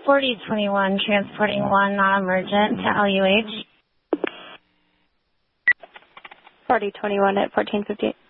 4021, transporting 1 non-emergent to LUH. 4021 at 1458.